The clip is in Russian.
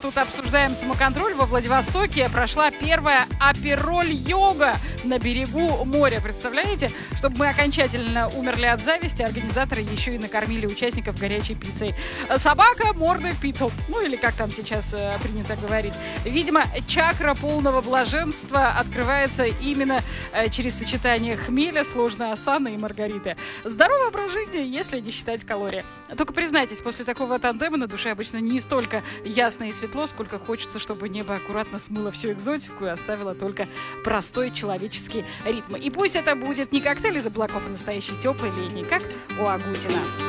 тут обсуждаем самоконтроль. Во Владивостоке прошла первая апероль-йога на берегу моря. Представляете? Чтобы мы окончательно умерли от зависти, организаторы еще и накормили участников горячей пиццей. Собака мордой в пиццу. Ну или как там сейчас принято говорить. Видимо, чакра полного блаженства открывается именно через сочетание хмеля, сложной асаны и маргариты. Здоровый образ жизни, если не считать калорий. Только признайтесь, после такого тандема на душе обычно не столько ясно и светло, сколько хочется, чтобы небо аккуратно смыло всю экзотику и оставило только простой человеческий ритм. И пусть это будет не коктейль из облаков, а настоящий теплый летний, как у Агутина.